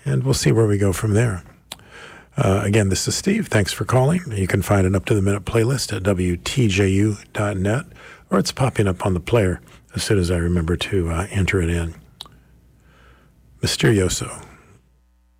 and we'll see where we go from there. Again, this is Steve. Thanks for calling. You can find an up-to-the-minute playlist at WTJU.net, or it's popping up on the player as soon as I remember to enter it in. Mysterioso.